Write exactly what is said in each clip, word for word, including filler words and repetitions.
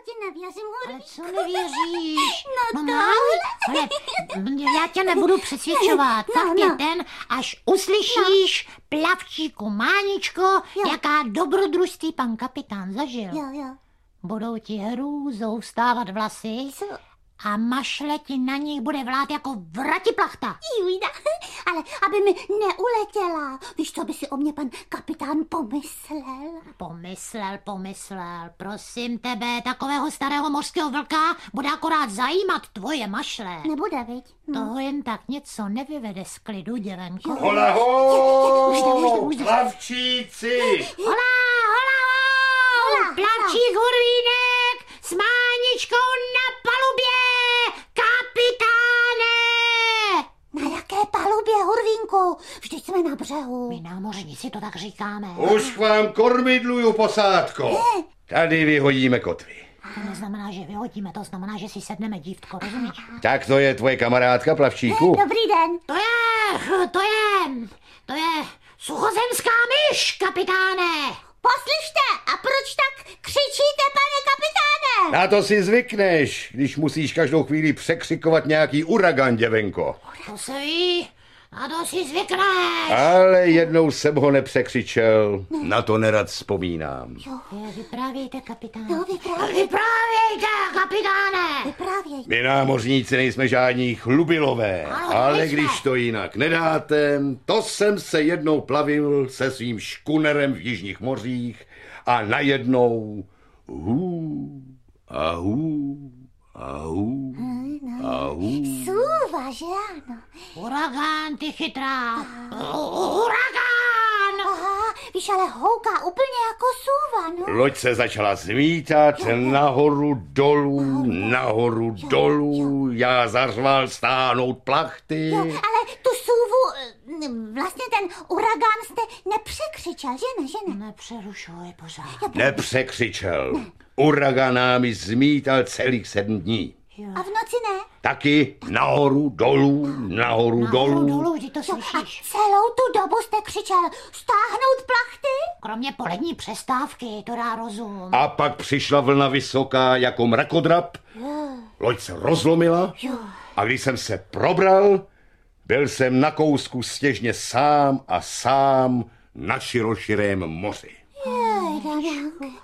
ti nevěřím, Hurvínku. Ale co nevěříš? No, no tohle. Ale já tě nebudu přesvědčovat. No, Fakt no. je ten, až uslyšíš, no. Plavčíku Máničko, Jo. jaká dobrodružství pan kapitán zažil. Jo, jo. Budou ti hrůzou vstávat vlasy a mašle ti na nich bude vlát jako vratiplachta. Jujda, ale aby mi neuletěla. Víš, co by si o mě pan kapitán pomyslel? Pomyslel, pomyslel. Prosím tebe, takového starého mořského vlka bude akorát zajímat tvoje mašle. Nebude, viď? No. Toho jen tak něco nevyvede z klidu, děvenko. Hola ho, plavčíci! Hola, hola, ho! Plavčík Hurvínek s Máničkou na palubě! Kapitáne! Na jaké palubě, Hurvínku? Vždyť jsme na břehu. My námořníci to tak říkáme. Už k vám kormidluju, posádko. Tady vyhodíme kotvy. To neznamená, že vyhodíme, to znamená, že si sedneme, dívtko, rozumíš? Tak to je tvoje kamarádka, plavčíku? Dobrý den. To je, to je, to je suchozemská myš, kapitáne! Poslyšte, a proč tak křičíte, pane kapitáne? Na to si zvykneš, když musíš každou chvíli překřikovat nějaký uragán, děvenko. To se ví, na to si zvykneš. Ale jednou jsem ho nepřekřičel, na to nerad vzpomínám. Jo, Je, vyprávějte, kapitáne. no, vyprávěj, Vyprávějte, kapitáne! vyprávěj. My námořníci nejsme žádní chlubilové, Ano, ale nejsme. když to jinak nedáte, to jsem se jednou plavil se svým škunerem v jižních mořích a najednou hů, a hů, a hů, a hů. Sůva, že ano? Uragán, ty chytrá. Uragán! Aha, víš, ale houká úplně jako sůva, no. Loď se začala zmítat nahoru dolů, nahoru dolů, já zařval stáhnout plachty. Jo, ale tu sůvu, eh, vlastně ten uragán jste nepřekřičel, že ne, že ne? Nepřerušuj pořád. Nepřekřičel. Uragan námi zmítal celých sedm dní. A v noci ne? Taky nahoru, dolů, nahoru, Nahoru dolů. dolů, vždy to Jo, a slyšíš. celou tu dobu jste křičel, stáhnout plachty? Kromě polední přestávky, to dá rozum. A pak přišla vlna vysoká jako mrakodrap. Loď se rozlomila a když jsem se probral, byl jsem na kousku stěžně sám a sám na široširém moři. Jej, Danielku.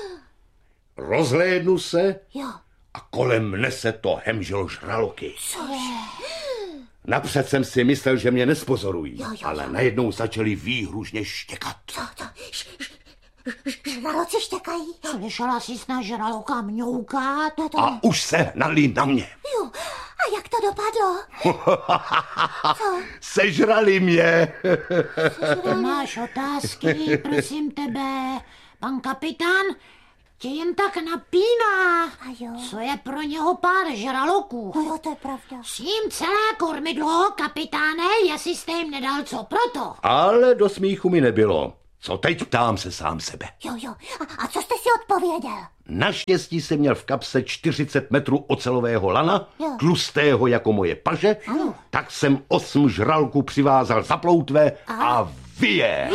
Rozhlédnu se Jo, a kolem mne se to hemželo žraloky. cože? Napřed jsem si myslel, že mě nespozorují, Jo, jo, ale jo. najednou začali výhružně štěkat. Co to? Š- š- š- Žraloci štěkají? Slyšela jsi snad žraloka mňoukat? A už se hnali na mě. Jo, a jak to dopadlo? Co? Sežrali mě. Ty máš otázky, prosím tebe. Pan kapitán tě jen tak napíná. A jo. Co je pro něho pár žraloků? No jo, to je pravda. S ním celé kormidlo, kapitáne, jestli jste jim nedal co proto. Ale do smíchu mi nebylo. Co teď, ptám se sám sebe. Jo, jo. A, a co jste si odpověděl? Naštěstí jsem měl v kapse čtyřicet metrů ocelového lana, Jo. tlustého jako moje paže, tak jsem osm žralků přivázal za ploutve a vyje.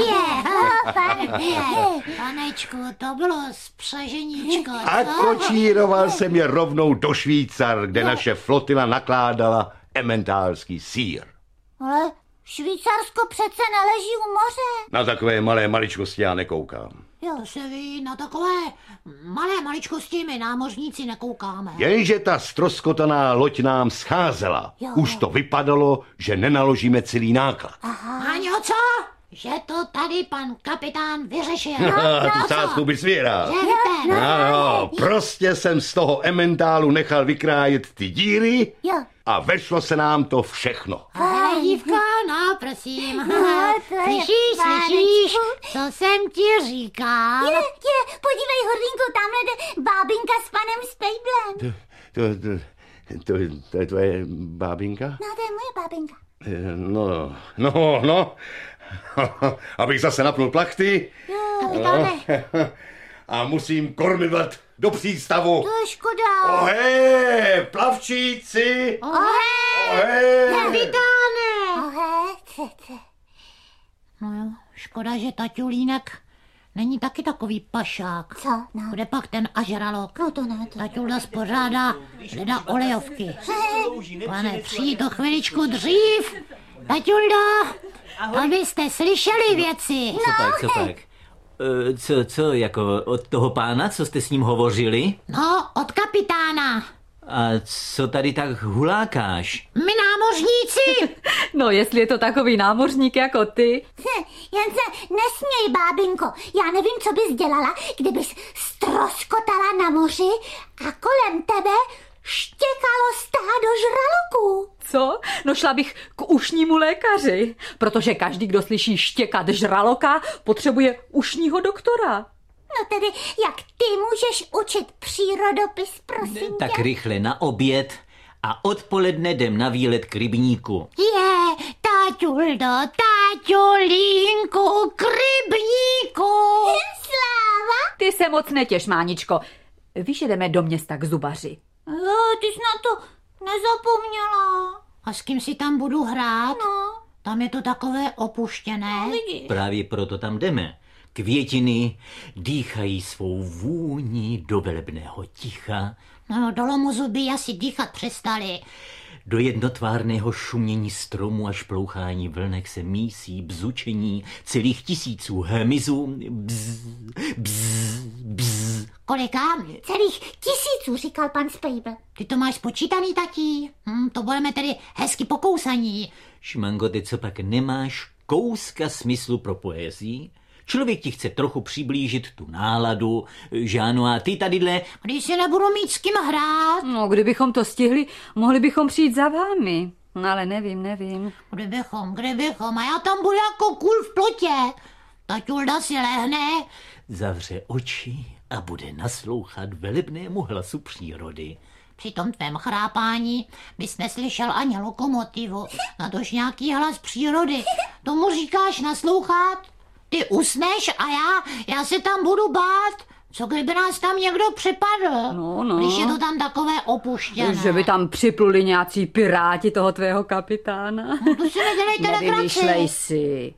Panečku, to bylo spřeženíčko, A kočíroval jsem je rovnou do Švýcar, kde naše flotila nakládala ementálský sýr. Ale Švýcarsko přece neleží u moře. Na takové malé maličkosti já nekoukám. To se ví, na takové malé maličkosti my námořníci nekoukáme. Jenže ta stroskotaná loď nám scházela. Jo. Už to vypadalo, že nenaložíme celý náklad. Aňo, co? Že to tady pan kapitán vyřešil. A tu co? sázku bys věděl. Že víte, Ano, prostě jsem z toho ementálu nechal vykrájet ty díry Jo. a vešlo se nám to všechno. Hej, dívko, no, prosím. No, to je Slyšíš, pánečku. slyšíš, co jsem ti říkal? Je, je, podívej, Hurvínku, tamhle jde bábinka s panem Spejblem. To, to, to, to je tvoje bábinka? No, to je moje bábinka. Eh, No, no, no. Abych zase napnul plachty. Kapitáne, A musím kormidlat do přístavu. To je škoda. Ohé, plavčíci! ohé, Ohé! kapitáne. Ohe, ce, ce. No jo, škoda, že taťulínek není taky takový pašák. Co? No. Kde pak ten ažralok? No to ne, to... Taťulda spořádá leda olejovky. Pane, přijít to chviličku dřív. Taťulda, abyste slyšeli věci. Co pak, co pak? E, co, co, jako od toho pána, co jste s ním hovořili? No, od kapitána. A co tady tak hulákáš? My námořníci. No, jestli je to takový námořník jako ty. Hm, jen se nesměj, bábinko. Já nevím, co bys dělala, kdybys stroskotala na moři a kolem tebe štěkalo stádo žraloků. Co? No šla bych k ušnímu lékaři, protože každý, kdo slyší štěkat žraloka, potřebuje ušního doktora. No tedy, jak ty můžeš učit přírodopis, prosím tě? Tak rychle na oběd a odpoledne jdem na výlet k rybníku. Je, táťuldo, táťulínku, k rybníku. Sláva? Ty se moc netěš, Máničko. Víš, jdeme do města k zubaři. Jo, ty jsi na to nezapomněla. A s kým si tam budu hrát? No, Tam je to takové opuštěné. vidíš. Právě proto tam jdeme. Květiny dýchají svou vůni do velebného ticha, No, do lomozu by asi dýchat přestali. do jednotvárného šumění stromu a šplouchání vlnek se mísí bzučení celých tisíců hmyzů. Bzz, bzz, bzz. Kolika? Celých tisíců, říkal pan Spejbl. Ty to máš spočítaný, tatí? Hm, to budeme tedy hezky pokousaní. Šmango, ty co pak nemáš kouska smyslu pro poezii? Člověk ti chce trochu přiblížit tu náladu, že ano, a ty tadyhle... Když si nebudu mít s kým hrát. No, kdybychom to stihli, mohli bychom přijít za vámi. No, ale nevím, nevím. Kdybychom, kdybychom, a já tam budu jako kůl v plotě. Taťulda si lehne. Zavře oči a bude naslouchat velebnému hlasu přírody. Při tom tvém chrápání bys neslyšel ani lokomotivu, natož nějaký hlas přírody. Tomu říkáš naslouchat? Ty usneš a já, já se tam budu bát. Co kdyby nás tam někdo připadl? No, no. Když je to tam takové opuštěné. Že by tam připluli nějací piráti toho tvého kapitána. No, to si nedělejte Nevymýšlej legraci. si.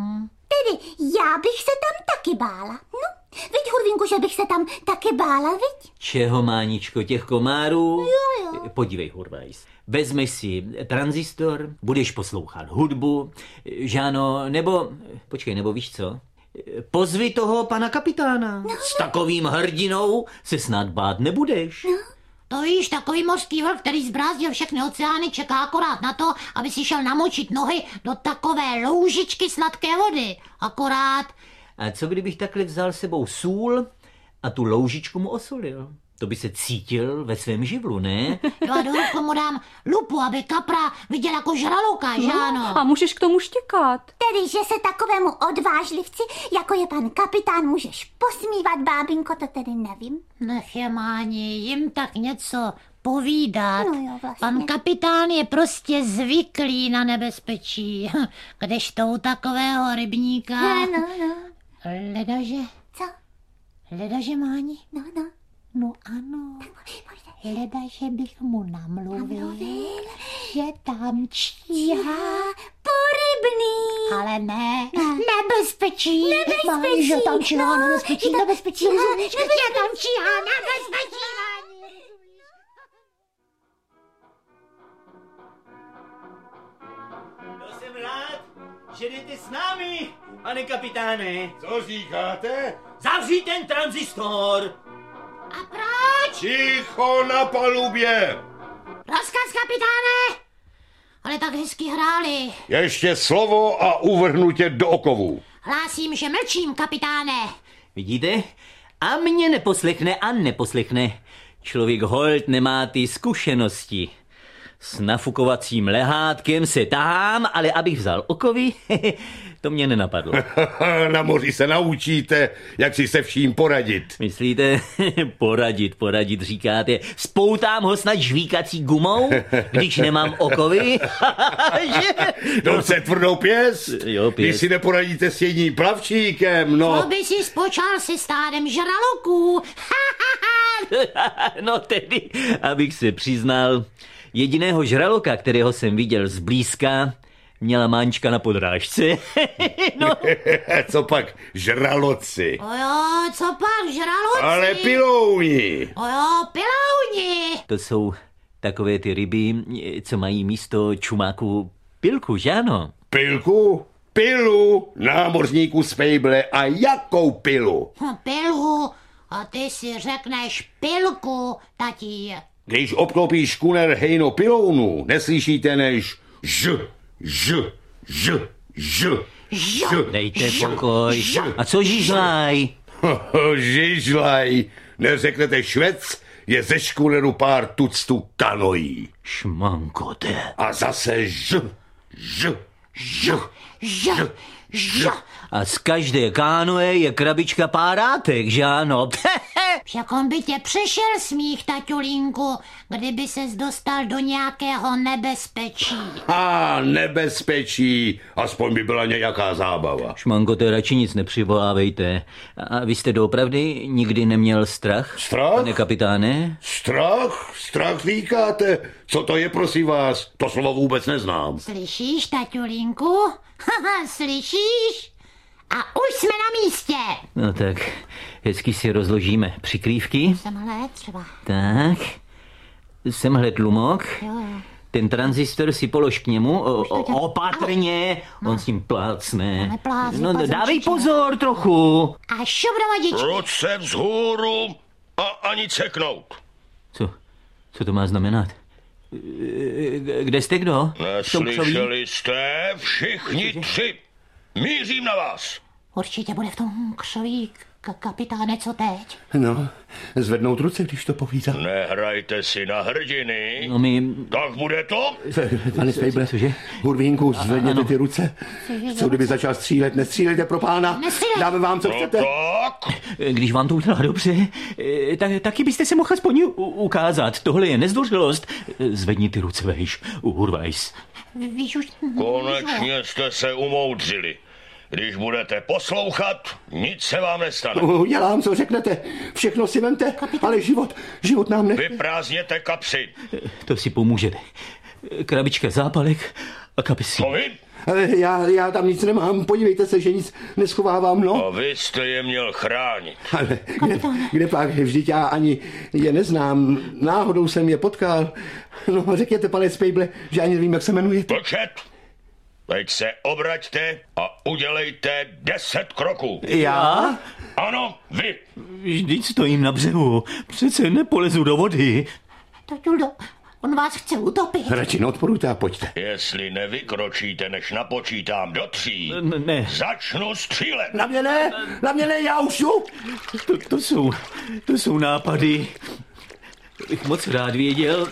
Tedy já bych se tam taky bála. No, viď, Hurvínku, že bych se tam taky bála, viď? Čeho, Máničko, těch komárů? Jo, jo. Podívej, Hurvajs. Vezmeš si tranzistor, budeš poslouchat hudbu, žáno, nebo, počkej, nebo víš co? Pozvi toho pana kapitána. No, s takovým hrdinou se snad bát nebudeš. No. To víš, takový mořský vlk, který zbrázdil všechny oceány, čeká akorát na to, aby si šel namočit nohy do takové loužičky sladké vody. Akorát. A co kdybych takhle vzal sebou sůl a tu loužičku mu osolil? To by se cítil ve svém živlu, ne? Jo, a do ruku mu dám lupu, aby kapra viděl jako žraloka, že ano? A můžeš k tomu štěkat. Tedy, že se takovému odvážlivci, jako je pan kapitán, můžeš posmívat, bábinko, to tedy nevím. Nech je, Máni, jim tak něco povídat. No jo, vlastně. Pan kapitán je prostě zvyklý na nebezpečí. Kdežto u takového rybníka... No, no, no. Ledaže, Co? ledaže, Máni? No, no. No ano, ledaže bych mu namluvil, Namluvil. že tam číhá, Porybný. ale ne, Ne. nebezpečí. Nebezpečí, Máni, že tam číhá no, nebezpečí, že tam nebezpečí, číhá rozumíš? nebezpečí. Že tam číhá nebezpečí, Máni, rozumíš? To jsem rád, že jdete s námi, pane kapitáne. Co říkáte? Zavři ten tranzistor. A proč? Ticho na palubě! Rozkaz, kapitáne! Ale tak hezky hráli. Ještě slovo a uvrhnu tě do okovů. Hlásím, že mlčím, kapitáne. Vidíte? A mě neposlechne a neposlechne. Člověk holt nemá ty zkušenosti. S nafukovacím lehátkem se tahám, ale abych vzal okovy, to mě nenapadlo. Na moři se naučíte, jak si se vším poradit. Myslíte? Poradit, poradit, říkáte. Spoutám ho snad žvíkací gumou, když nemám okovy? Dobře tvrdou pěst, Jo, pěst. když si neporadíte s jedním plavčíkem, no. To by si spočal se stádem žraloků. No tedy, abych se přiznal, jediného žraloka, kterého jsem viděl zblízka, měla Máňčka na podrážce. No. Co pak žraloci? O jo, co pak, žraloci? Ale pilouni. O jo, pilouni. To jsou takové ty ryby, co mají místo čumáku pilku, že ano? Pilku? Pilu, námořníku z Fejble. A jakou pilu? Hm, Pilu, a ty si řekneš pilku, tatí. Když obklopí škuner hejno pilounu, neslyšíte než ž, ž, ž, ž, ž. Dejte pokoj. A co žížlaj? Žižlaj. Neřeknete švec, je ze škuneru pár tuctů kanojí. Šmankote. A zase ž, ž, ž, Ž, ž. A z každé kánoe je krabička párátek, že ano? Však on by tě přišel smích, taťulínku, kdyby ses dostal do nějakého nebezpečí. A nebezpečí, aspoň by byla nějaká zábava. Šmankote, radši nic nepřivolávejte. A vy jste doopravdy nikdy neměl strach? Strach? Pane kapitáne? Strach? Strach říkáte? Co to je, prosím vás? To slovo vůbec neznám. Slyšíš, taťulínku? Haha, slyšíš? A už jsme na místě. No tak, hezky si rozložíme přikrývky. Semhle třeba. Tak, semhle tlumok. Jo, jo. Ten tranzistor si polož k němu, o, o, opatrně, on s tím plácne. No, neplácne, No, pozor, dávej čiče. pozor trochu. A šup do vodičky. Ruce vzhůru a ani ceknout. Co, co to má znamenat? Kde jste kdo? Neslyšeli jste všichni tři. Mířím na vás. Určitě bude v tom křoví, k- kapitáne, co teď? No, zvednout ruce, když to povídám. Nehrajte si na hrdiny. No my... Tak bude to? Pane Fejble, Cože? Hurvínku, zvedněte ty ruce. Co kdyby začal střílet? Nestřílejte, pro pána. Nestřílej. Dáme vám, co No chcete. tak. Když vám to udělá dobře, eh, tak, taky byste se mohl aspoň u- ukázat. Tohle je nezdvořilost. Zvedni ty ruce vejš, Urvajs. Víš už... Konečně jste se umoudřili. Když budete poslouchat, nic se vám nestane. Udělám, co řeknete. Všechno si vemte, ale život, život nám ne... Vyprázdněte kapsy. To si pomůžete. Krabička zápalek a kapesí. Co vy? Ale já, já tam nic nemám, podívejte se, že nic neschovávám, no. A vy jste je měl chránit. Ale kde, kde pak, vždyť já ani je neznám, náhodou jsem je potkal. No řekněte, pane Spejble, že ani nevím, jak se jmenujete. Mlčet! Teď se obraťte a udělejte deset kroků. Já? Ano, vy. Vždyť stojím na břehu. Přece nepolezu do vody. Taťuldo, on vás chce utopit. Radši neodporujte a pojďte. Jestli nevykročíte, než napočítám do tří, Ne, ne. začnu střílet. Na mě ne, na mě ne, já už jdu. To, to jsou, to jsou nápady. Bych moc rád věděl,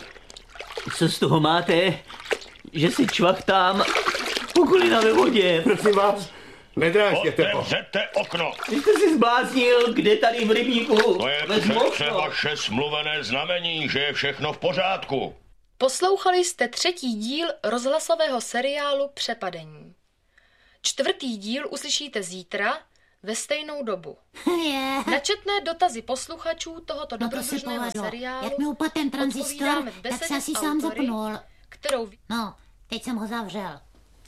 co z toho máte, že si čvachtám pokolina ve vodě. Prosím vás, nedrážděte to. Otevřete okno. Vy jste si zbláznil, kde tady v rybníku? To je Vezmu přece okno. vaše smluvené znamení, že je všechno v pořádku. Poslouchali jste třetí díl rozhlasového seriálu Přepadení. Čtvrtý díl uslyšíte zítra ve stejnou dobu. Je. Na četné dotazy posluchačů tohoto No to se dobrodružného povedlo. seriálu Jak mi upadl ten tranzistor, odpovídáme v tak besedě se asi s sám autory, zapnul. kterou vy- No, teď jsem ho zavřel.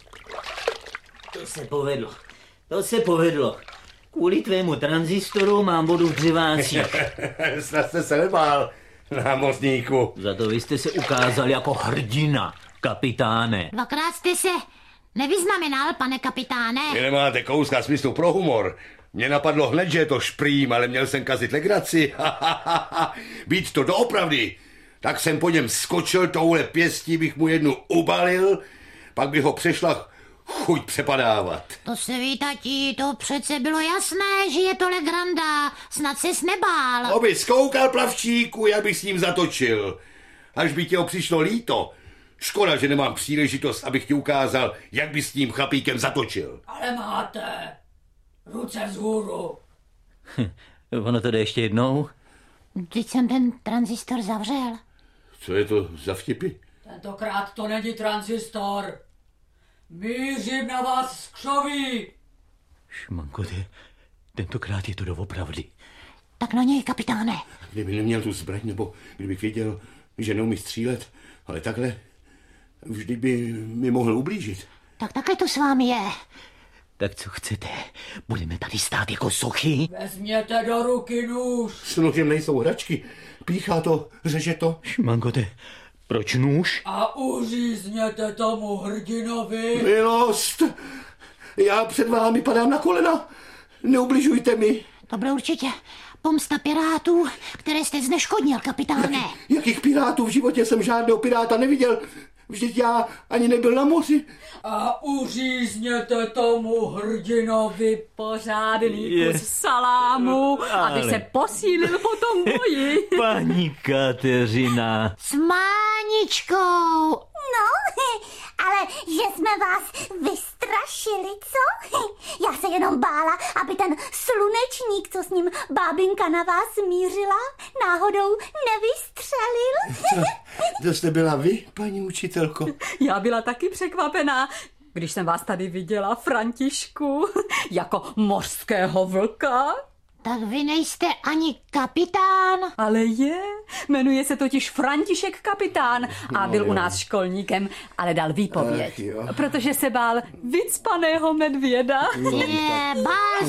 To se povedlo. To se povedlo. Kvůli tvému tranzistoru mám vodu v dřevácích. Snad jste se nebál, námořníku. Za to vy jste se ukázal jako hrdina, kapitáne. Dvakrát jste se nevyznamenal, pane kapitáne. Vy nemáte kouska smyslu pro humor. Mně napadlo hned, že je to šprým, ale měl jsem kazit legraci. Být to doopravdy. Tak jsem po něm skočil, touhle pěstí bych mu jednu ubalil, pak bych ho přešla chuť přepadávat. To se ví, tatí, to přece bylo jasné, že je to legranda. Snad ses nebál. Oby zkoukal, plavčíku, jak bych s ním zatočil. Až by tě ho přišlo líto. Škoda, že nemám příležitost, abych ti ukázal, jak by s tím chlapíkem zatočil. Ale máte. Ruce vzhůru. Ono to jde ještě jednou? Teď jsem ten tranzistor zavřel. Co je to za vtipy? Tentokrát to není tranzistor. Mířím na vás z křoví. Šmankote, tentokrát je to doopravdy. Tak na něj, kapitáne. Kdyby neměl tu zbraň, nebo kdybych věděl, že neumí střílet, ale takhle, vždyť by mi mohl ublížit. Tak také to s vámi je. Tak co chcete? Budeme tady stát jako sochy? Vezměte do ruky nůž. S nožem nejsou hračky. Píchá to, řeže to. Šmangote, proč nůž? A uřízněte tomu hrdinovi. Milost! Já před vámi padám na kolena. Neubližujte mi. To bude určitě pomsta pirátů, které jste zneškodnil, kapitáne. Jak, jakých pirátů? V životě jsem žádného piráta neviděl. Vždyť já ani nebyl na moři. A uřízněte tomu hrdinovi Pořádný Je. kus salámu, Ale- aby se posílil po tom boji. Paní Kateřina. S Máničkou. No, ale že jsme vás vystrašili, co? Já se jenom bála, aby ten slunečník, co s ním bábinka na vás mířila, náhodou nevystřelil. To jste byla vy, paní učitelko? Já byla taky překvapená, když jsem vás tady viděla, Františku, jako mořského vlka. Tak vy nejste ani kapitán. Ale je, jmenuje se totiž František Kapitán a byl u nás školníkem, ale dal výpověď, Ach jo. protože se bál vycpaného medvěda. Je, bál